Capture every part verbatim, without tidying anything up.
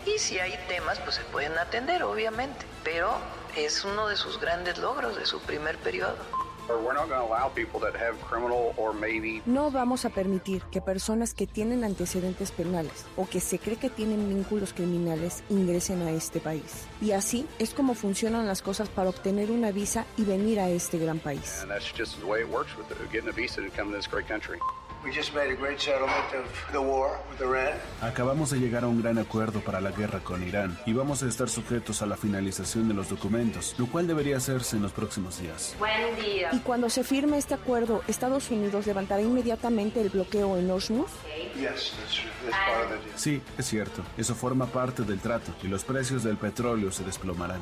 Y si hay temas, pues se pueden atender, obviamente, pero es uno de sus grandes logros de su primer periodo. No vamos a permitir que personas que tienen antecedentes penales o que se cree que tienen vínculos criminales ingresen a este país. Y así es como funcionan las cosas para obtener una visa y venir a este gran país. Acabamos de llegar a un gran acuerdo para la guerra con Irán y vamos a estar sujetos a la finalización de los documentos, lo cual debería hacerse en los próximos días. Buen día. Y cuando se firme este acuerdo, ¿Estados Unidos levantará inmediatamente el bloqueo en Hormuz? Sí, es cierto. Eso forma parte del trato y los precios del petróleo se desplomarán.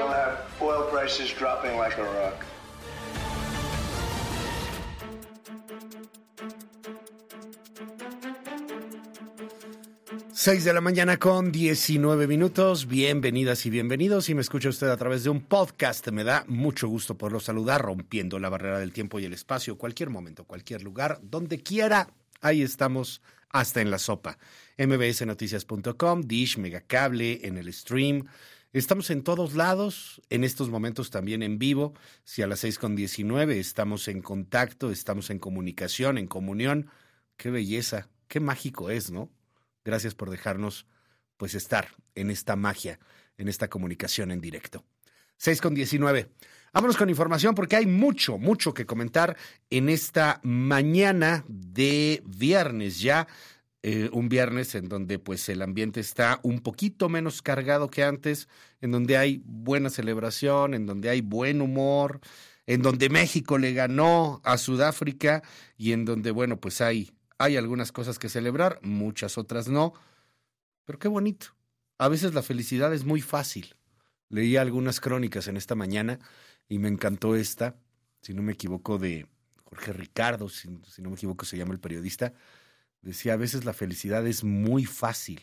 seis de la mañana con diecinueve minutos. Bienvenidas y bienvenidos. Si me escucha usted a través de un podcast, me da mucho gusto poderlo saludar, rompiendo la barrera del tiempo y el espacio. Cualquier momento, cualquier lugar, donde quiera, ahí estamos, hasta en la sopa. m b s noticias punto com, Dish, Megacable, en el stream. Estamos en todos lados, en estos momentos también en vivo. Si a las seis con diecinueve estamos en contacto, estamos en comunicación, en comunión. Qué belleza, qué mágico es, ¿no? Gracias por dejarnos, pues, estar en esta magia, en esta comunicación en directo. seis con diecinueve. Vámonos con información porque hay mucho, mucho que comentar en esta mañana de viernes ya. Eh, un viernes en donde, pues, el ambiente está un poquito menos cargado que antes, en donde hay buena celebración, en donde hay buen humor, en donde México le ganó a Sudáfrica y en donde, bueno, pues hay... Hay algunas cosas que celebrar, muchas otras no, pero qué bonito. A veces la felicidad es muy fácil. Leí algunas crónicas en esta mañana y me encantó esta, si no me equivoco, de Jorge Ricardo, si, si no me equivoco se llama el periodista, decía, a veces la felicidad es muy fácil.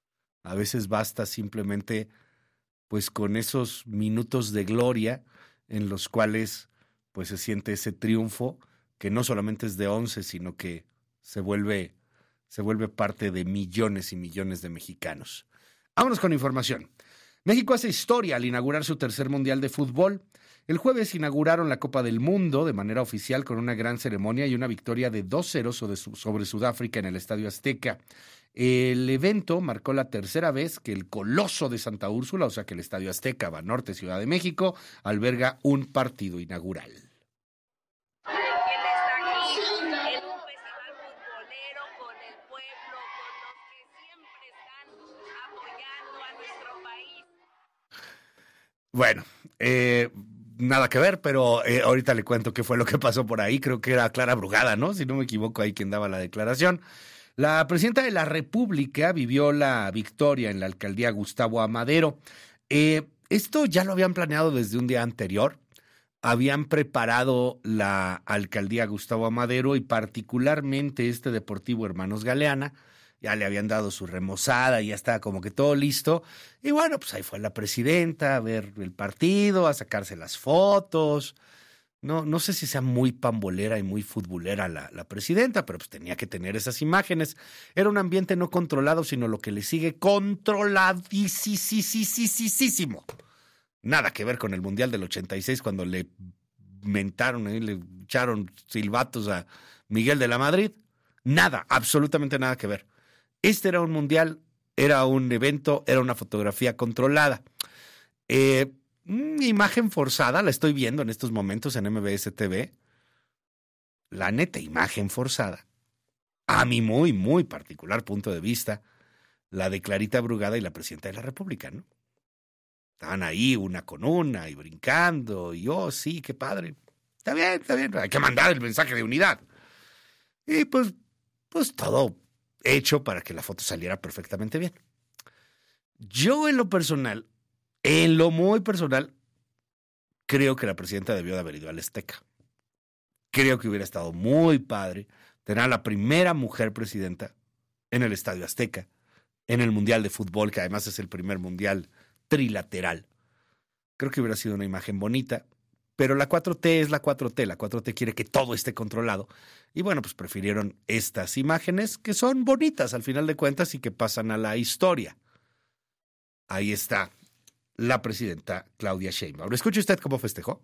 A veces basta simplemente, pues, con esos minutos de gloria en los cuales, pues, se siente ese triunfo que no solamente es de once, sino que se vuelve, se vuelve parte de millones y millones de mexicanos. Vámonos con información. México hace historia al inaugurar su tercer Mundial de Fútbol. El jueves inauguraron la Copa del Mundo de manera oficial con una gran ceremonia y una victoria de dos cero sobre Sudáfrica en el Estadio Azteca. El evento marcó la tercera vez que el Coloso de Santa Úrsula, o sea que el Estadio Azteca, Banorte, Ciudad de México, alberga un partido inaugural. Bueno, eh, nada que ver, pero eh, ahorita le cuento qué fue lo que pasó por ahí. Creo que era Clara Brugada, ¿no? Si no me equivoco, ahí quien daba la declaración. La presidenta de la República vivió la victoria en la alcaldía Gustavo Amadero. Eh, esto ya lo habían planeado desde un día anterior. Habían preparado la alcaldía Gustavo Amadero y particularmente este Deportivo Hermanos Galeana. Ya le habían dado su remozada, ya estaba como que todo listo. Y bueno, pues ahí fue la presidenta a ver el partido, a sacarse las fotos. No, no sé si sea muy pambolera y muy futbolera la, la presidenta, pero pues tenía que tener esas imágenes. Era un ambiente no controlado, sino lo que le sigue controladísimo. Nada que ver con el Mundial del ochenta y seis cuando le mentaron, ¿eh? Le echaron silbatos a Miguel de la Madrid. Nada, absolutamente nada que ver. Este era un mundial, era un evento, era una fotografía controlada. Eh, imagen forzada, la estoy viendo en estos momentos en M B S T V. La neta, imagen forzada. A mi muy, muy particular punto de vista, la de Clarita Brugada y la presidenta de la República, ¿no? Estaban ahí una con una y brincando y oh, sí, qué padre. Está bien, está bien, hay que mandar el mensaje de unidad. Y pues, pues todo hecho para que la foto saliera perfectamente bien. Yo en lo personal, en lo muy personal, creo que la presidenta debió de haber ido al Azteca. Creo que hubiera estado muy padre tener a la primera mujer presidenta en el Estadio Azteca, en el Mundial de Fútbol, que además es el primer mundial trilateral. Creo que hubiera sido una imagen bonita. Pero la cuatro T es la cuatro T, la cuatro T quiere que todo esté controlado. Y bueno, pues prefirieron estas imágenes que son bonitas al final de cuentas y que pasan a la historia. ahí está la presidenta Claudia Sheinbaum. ¿Escucha usted cómo festejó?